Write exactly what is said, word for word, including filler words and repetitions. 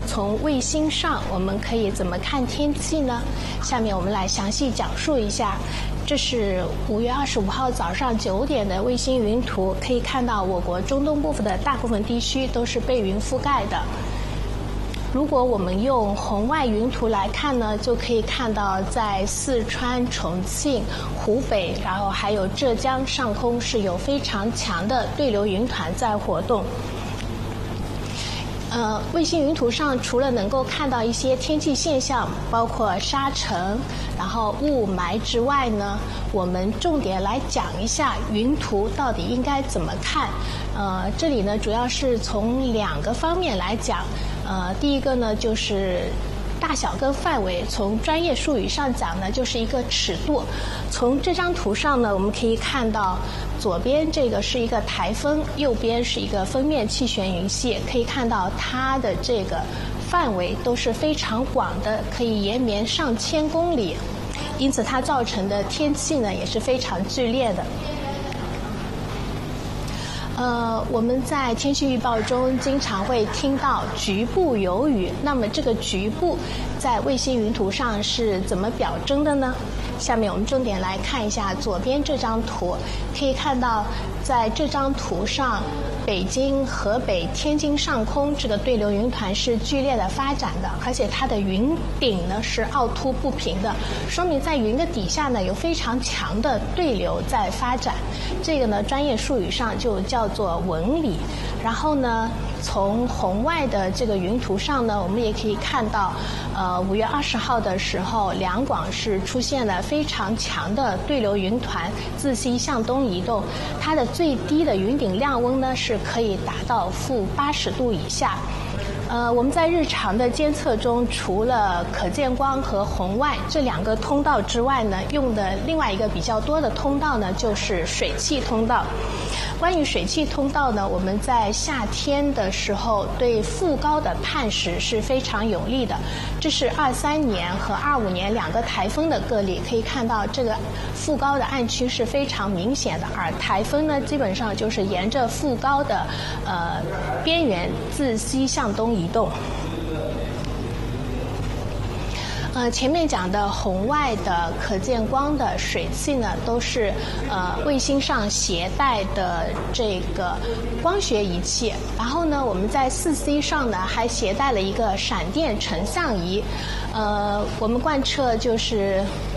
从卫星上我们可以怎么看天气呢？下面我们来详细讲述一下。这是五月二十五号早上九点的卫星云图，可以看到我国中东部分的大部分地区都是被云覆盖的。如果我们用红外云图来看呢，就可以看到在四川、重庆、湖北，然后还有浙江上空是有非常强的对流云团在活动。呃，卫星云图上除了能够看到一些天气现象，包括沙尘，然后雾霾之外呢，我们重点来讲一下云图到底应该怎么看。呃，这里呢主要是从两个方面来讲。呃，第一个呢就是大小跟范围，从专业术语上讲呢，就是一个尺度。从这张图上呢，我们可以看到，左边这个是一个台风，右边是一个锋面气旋云系，可以看到它的这个范围都是非常广的，可以延绵上千公里，因此它造成的天气呢也是非常剧烈的。呃，我们在天气预报中经常会听到局部有雨，那么这个局部在卫星云图上是怎么表征的呢？下面我们重点来看一下左边这张图，可以看到在这张图上，北京、河北、天津上空这个对流云团是剧烈的发展的，而且它的云顶呢是凹凸不平的，说明在云的底下呢有非常强的对流在发展。这个呢专业术语上就叫做纹理。然后呢，从红外的这个云图上呢，我们也可以看到，呃，五月二十号的时候，两广是出现了非常强的对流云团自西向东移动，它的最低的云顶量温呢是可以达到负八十度以下。呃，我们在日常的监测中，除了可见光和红外这两个通道之外呢，用的另外一个比较多的通道呢，就是水汽通道。关于水汽通道呢，我们在夏天的时候对副高的判识是非常有利的。这是二三年和二五年两个台风的个例，可以看到这个副高的暗区是非常明显的，而台风呢，基本上就是沿着副高的呃边缘自西向东移动。呃，前面讲的红外的、可见光的水汽呢，都是呃卫星上携带的这个光学仪器。然后呢，我们在四 C 上呢还携带了一个闪电成像仪。呃，我们贯彻就是